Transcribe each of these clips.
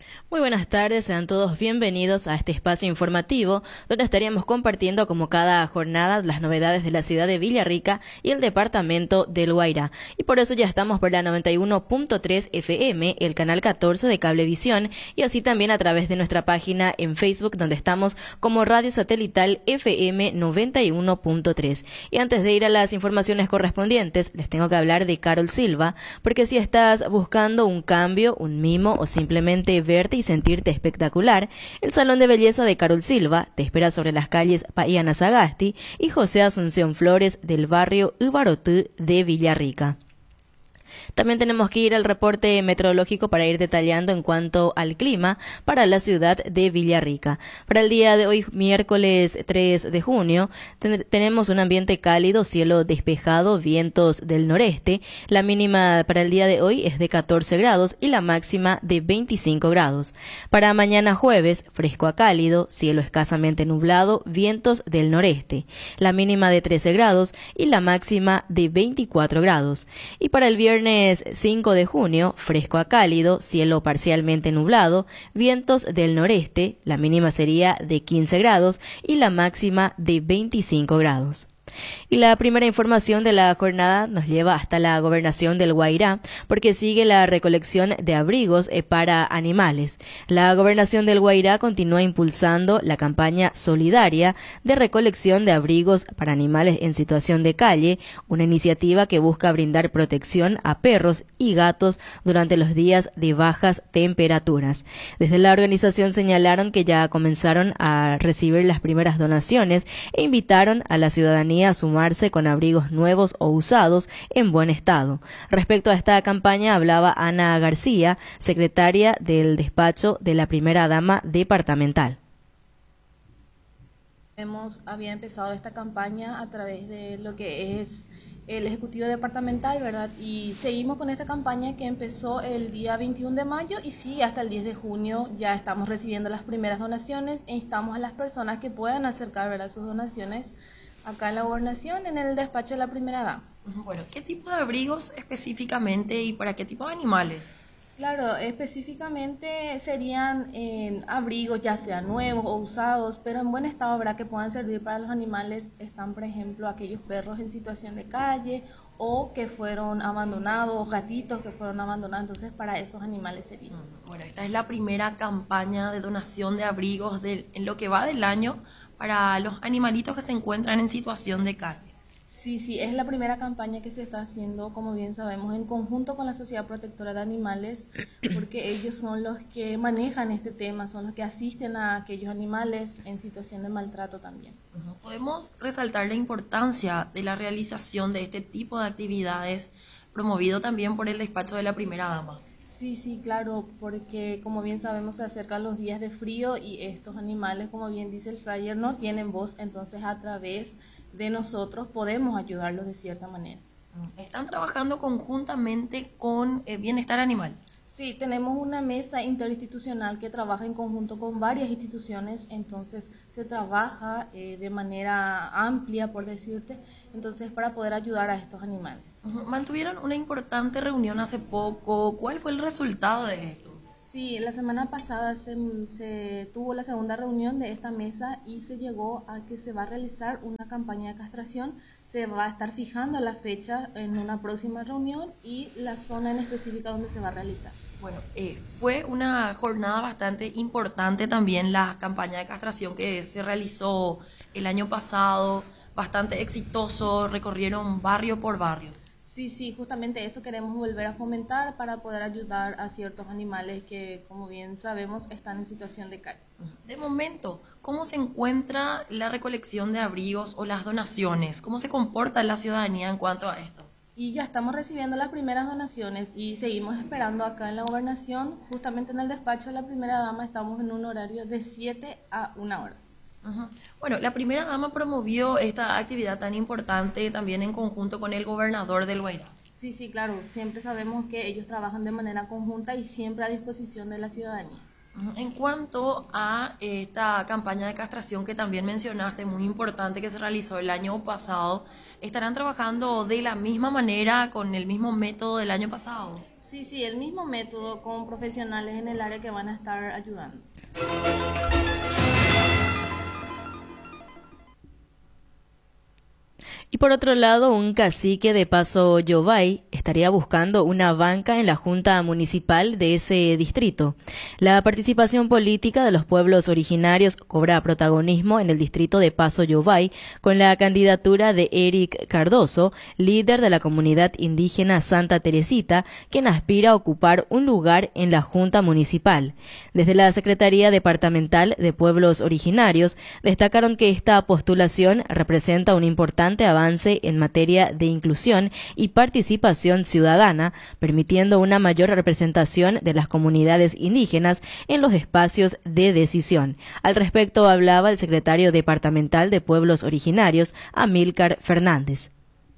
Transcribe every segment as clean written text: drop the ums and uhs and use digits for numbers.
Muy buenas tardes, sean todos bienvenidos a este espacio informativo donde estaríamos compartiendo como cada jornada las novedades de la ciudad de Villarrica y el departamento del Guairá. Y por eso ya estamos por la 91.3 FM, el canal 14 de Cablevisión y así también a través de nuestra página en Facebook donde estamos como Radio Satelital FM 91.3. Y antes de ir a las informaciones correspondientes, les tengo que hablar de Carol Silva, porque si estás buscando un cambio, un mimo o simplemente verte y sentirte espectacular, el Salón de Belleza de Carol Silva te espera sobre las calles Paiana Sagasti y José Asunción Flores del barrio Ubarotú de Villarrica. También tenemos que ir al reporte meteorológico para ir detallando en cuanto al clima para la ciudad de Villarrica. Para el día de hoy, miércoles 3 de junio, tenemos un ambiente cálido, cielo despejado, vientos del noreste. La mínima para el día de hoy es de 14 grados y la máxima de 25 grados. Para mañana jueves, fresco a cálido, cielo escasamente nublado, vientos del noreste. La mínima de 13 grados y la máxima de 24 grados. Y para el viernes 5 de junio, fresco a cálido, cielo parcialmente nublado, vientos del noreste, la mínima sería de 15 grados y la máxima de 25 grados. Y la primera información de la jornada nos lleva hasta la gobernación del Guairá, porque sigue la recolección de abrigos para animales. La gobernación del Guairá continúa impulsando la campaña solidaria de recolección de abrigos para animales en situación de calle, una iniciativa que busca brindar protección a perros y gatos durante los días de bajas temperaturas. Desde la organización señalaron que ya comenzaron a recibir las primeras donaciones e invitaron a la ciudadanía a sumarse con abrigos nuevos o usados en buen estado. Respecto a esta campaña hablaba Ana García, secretaria del despacho de la primera dama departamental. Había empezado esta campaña a través de lo que es el Ejecutivo Departamental, ¿verdad? Y seguimos con esta campaña que empezó el día 21 de mayo y sí, hasta el 10 de junio ya estamos recibiendo las primeras donaciones e instamos a las personas que puedan acercar, ¿verdad?, sus donaciones acá en la gobernación, en el despacho de la primera dama. Bueno, ¿qué tipo de abrigos específicamente y para qué tipo de animales? Claro, específicamente serían abrigos ya sean nuevos o usados, pero en buen estado, ¿verdad?, que puedan servir para los animales. Están, por ejemplo, aquellos perros en situación de calle o que fueron abandonados, gatitos que fueron abandonados, entonces para esos animales sería. Bueno, esta es la primera campaña de donación de abrigos en lo que va del año para los animalitos que se encuentran en situación de calle. Sí, es la primera campaña que se está haciendo, como bien sabemos, en conjunto con la Sociedad Protectora de Animales, porque ellos son los que manejan este tema, son los que asisten a aquellos animales en situación de maltrato también. Podemos resaltar la importancia de la realización de este tipo de actividades, promovido también por el despacho de la primera dama. Sí, claro, porque como bien sabemos se acercan los días de frío y estos animales, como bien dice el flyer, no tienen voz, entonces a través de nosotros podemos ayudarlos de cierta manera. ¿Están trabajando conjuntamente con Bienestar Animal? Sí, tenemos una mesa interinstitucional que trabaja en conjunto con varias instituciones, entonces se trabaja de manera amplia, por decirte, entonces para poder ayudar a estos animales. Mantuvieron una importante reunión hace poco. ¿Cuál fue el resultado de esto? Sí, la semana pasada se tuvo la segunda reunión de esta mesa y se llegó a que se va a realizar una campaña de castración. Se va a estar fijando la fecha en una próxima reunión y la zona en específica donde se va a realizar. Bueno, fue una jornada bastante importante también la campaña de castración que se realizó el año pasado, bastante exitoso, recorrieron barrio por barrio. Sí, justamente eso queremos volver a fomentar para poder ayudar a ciertos animales que, como bien sabemos, están en situación de calle. De momento, ¿cómo se encuentra la recolección de abrigos o las donaciones? ¿Cómo se comporta la ciudadanía en cuanto a esto? Y ya estamos recibiendo las primeras donaciones y seguimos esperando acá en la gobernación, justamente en el despacho de la primera dama, estamos en un horario de 7 a 1 hora. Bueno, la primera dama promovió esta actividad tan importante también en conjunto con el gobernador del Guairá. Sí, claro, siempre sabemos que ellos trabajan de manera conjunta y siempre a disposición de la ciudadanía. En cuanto a esta campaña de castración que también mencionaste, muy importante, que se realizó el año pasado, ¿estarán trabajando de la misma manera, con el mismo método del año pasado? Sí, el mismo método con profesionales en el área que van a estar ayudando. Y por otro lado, un cacique de Paso Yobay estaría buscando una banca en la Junta Municipal de ese distrito. La participación política de los pueblos originarios cobra protagonismo en el distrito de Paso Yobay con la candidatura de Eric Cardoso, líder de la comunidad indígena Santa Teresita, quien aspira a ocupar un lugar en la Junta Municipal. Desde la Secretaría Departamental de Pueblos Originarios destacaron que esta postulación representa un importante avance en materia de inclusión y participación ciudadana, permitiendo una mayor representación de las comunidades indígenas en los espacios de decisión. Al respecto hablaba el secretario departamental de Pueblos Originarios, Amílcar Fernández.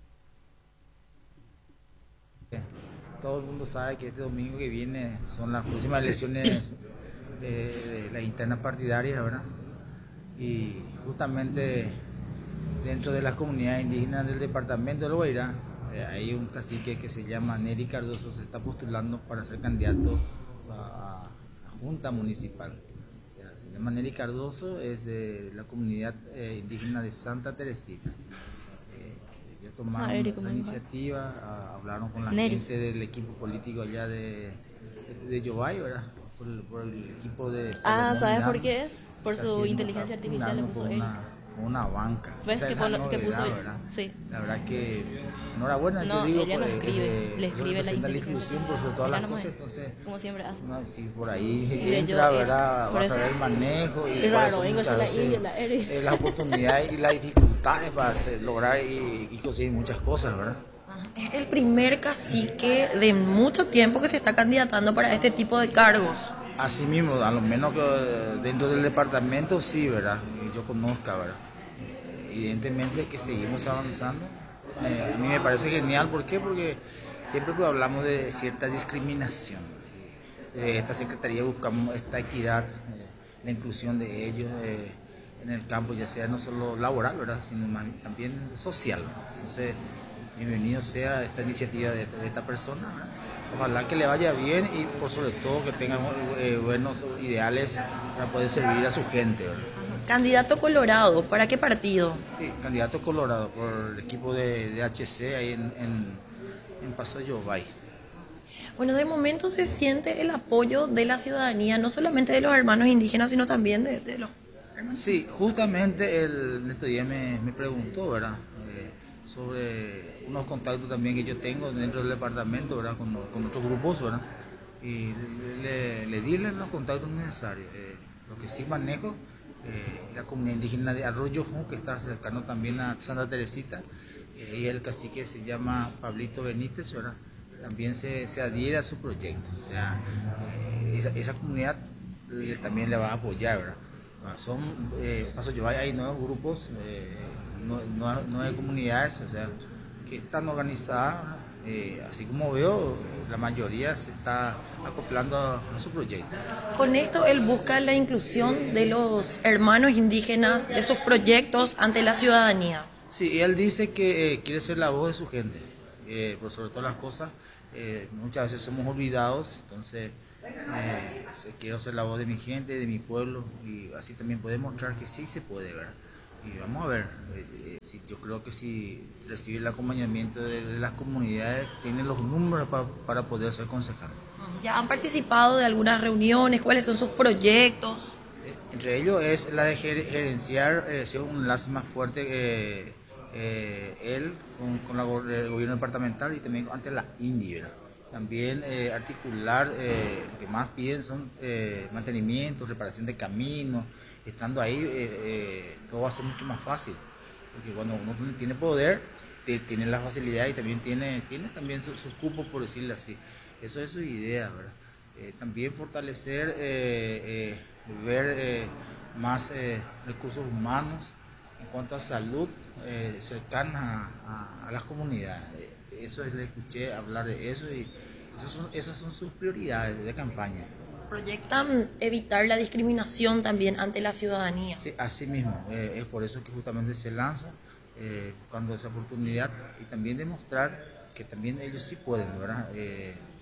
Todo el mundo sabe que este domingo que viene son las próximas elecciones de las internas partidarias, ¿verdad? Y justamente dentro de las comunidades indígenas del departamento del Guairá, hay un cacique que se llama Neri Cardoso, se está postulando para ser candidato a Junta Municipal. O sea, se llama Neri Cardoso, es de la comunidad indígena de Santa Teresita. Ellos tomaron esa iniciativa, hablaron con la gente del equipo político allá de Yobay, ¿verdad? Por el equipo de Salomón, ¿sabes por qué es? Por su inteligencia artificial le puso él. Una banca. ¿Ves que puso? Sí. La verdad que enhorabuena, no, te digo, ella no escribe, le escribe la inclusión por sobre todas las cosas, entonces como siempre hace. No, sí, por ahí entra, ¿verdad? Vas a ver el manejo y las oportunidades y las dificultades para lograr y conseguir muchas cosas, ¿verdad? Es el primer cacique de mucho tiempo que se está candidatando para este tipo de cargos. Así mismo, a lo menos que dentro del departamento sí, ¿verdad? Yo conozca, ¿verdad? Evidentemente que seguimos avanzando. A mí me parece genial, ¿por qué? Porque siempre pues, hablamos de cierta discriminación. Esta Secretaría buscamos esta equidad, la inclusión de ellos en el campo, ya sea no solo laboral, ¿verdad? Sino también social. Entonces, bienvenido sea esta iniciativa de esta persona, ¿verdad? Ojalá que le vaya bien y por sobre todo que tengan buenos ideales para poder servir a su gente, ¿verdad? Candidato colorado, ¿para qué partido? Sí, candidato colorado por el equipo de HC ahí en Paso Yobay. Bueno, de momento se siente el apoyo de la ciudadanía, no solamente de los hermanos indígenas, sino también de los hermanos. Sí, justamente en este día me preguntó, ¿verdad? Sobre unos contactos también que yo tengo dentro del departamento, ¿verdad? Con otros grupos, ¿verdad? Y le di los contactos necesarios. Lo que sí manejo, la comunidad indígena de Arroyo Jun, que está cercano también a Santa Teresita, y el cacique se llama Pablito Benítez, ¿verdad? También se adhiere a su proyecto. O sea, esa comunidad también le va a apoyar, ¿verdad? Paso Yobay, hay nuevos grupos, nueve comunidades, o sea, que están organizadas, así como veo, la mayoría se está acoplando a su proyecto. Con esto él busca la inclusión de los hermanos indígenas, de sus proyectos ante la ciudadanía. Sí, él dice que quiere ser la voz de su gente, por sobre todas las cosas, muchas veces somos olvidados, entonces quiero ser la voz de mi gente, de mi pueblo, y así también poder mostrar que sí se puede, ¿verdad? Y vamos a ver, yo creo que si recibe el acompañamiento de las comunidades, tiene los números para poder ser concejal. ¿Ya han participado de algunas reuniones? ¿Cuáles son sus proyectos? Entre ellos es la de gerenciar, ser un enlace más fuerte él con el gobierno departamental y también ante la INDI, ¿verdad? También articular, lo que más piden son mantenimiento, reparación de caminos. Estando ahí, todo va a ser mucho más fácil, porque cuando uno tiene poder, tiene la facilidad y también tiene también sus cupos, por decirlo así. Eso es su idea, ¿verdad? También fortalecer, ver más recursos humanos en cuanto a salud cercana a las comunidades. Eso le escuché hablar de eso y esas son sus prioridades de campaña. ¿Proyectan evitar la discriminación también ante la ciudadanía? Sí, así mismo. Es por eso que justamente se lanza buscando esa oportunidad y también demostrar que también ellos sí pueden, ¿verdad?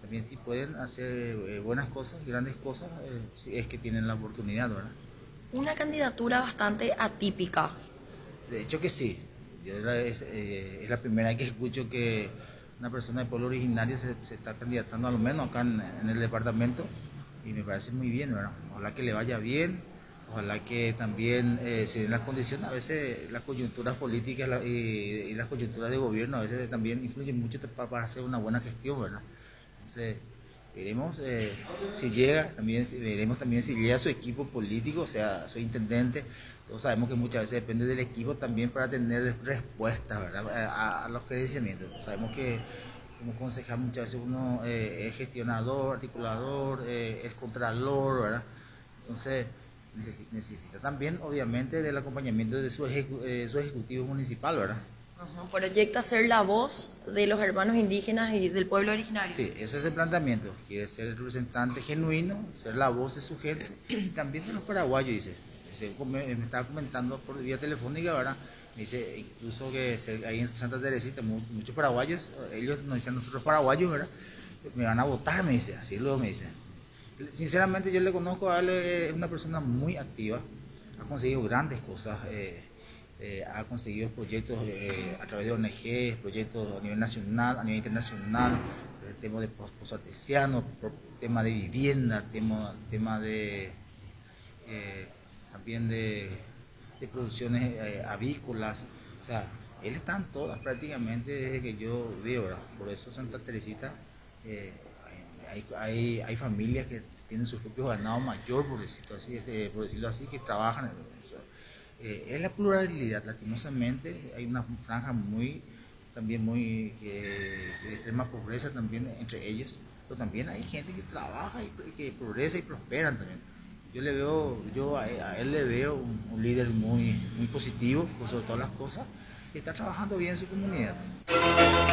también si pueden hacer buenas cosas, grandes cosas, si es que tienen la oportunidad, ¿verdad? Una candidatura bastante atípica. De hecho que sí. Es la primera vez que escucho que una persona de pueblo originario se está candidatando, al menos acá en el departamento, y me parece muy bien, ¿verdad? Ojalá que le vaya bien, ojalá que también se den las condiciones. A veces las coyunturas políticas y las coyunturas de gobierno a veces también influyen mucho para hacer una buena gestión, ¿verdad? Entonces, veremos si llega, veremos también si llega su equipo político, o sea, su intendente. Todos sabemos que muchas veces depende del equipo también para tener respuestas, ¿verdad? A los crecimientos. Sabemos que como concejal muchas veces uno es gestionador, articulador, es contralor, ¿verdad? Entonces necesita también obviamente del acompañamiento de su ejecutivo municipal, ¿verdad? Proyecta ser la voz de los hermanos indígenas y del pueblo originario. Sí, ese es el planteamiento. Quiere ser el representante genuino, ser la voz de su gente y también de los paraguayos, dice. Me estaba comentando por vía telefónica, ¿verdad? Me dice incluso que ahí en Santa Teresita muchos paraguayos, ellos nos dicen nosotros paraguayos, ¿verdad? Me van a votar, me dice, así luego me dice. Sinceramente yo le conozco a él, es una persona muy activa, ha conseguido grandes cosas. Ha conseguido proyectos a través de ONG, proyectos a nivel nacional, a nivel internacional, el tema de pozo artesiano, tema de vivienda, tema de también de producciones avícolas. O sea, él está en todas prácticamente desde que yo veo, ¿verdad? Por eso Santa Teresita hay familias que tienen sus propios ganados mayor, por decirlo así, que trabajan. Es la pluralidad, lastimosamente hay una franja también muy de extrema pobreza también entre ellos, pero también hay gente que trabaja y que progresa y prosperan también. Yo a él le veo un líder muy positivo, sobre todas las cosas, y está trabajando bien en su comunidad.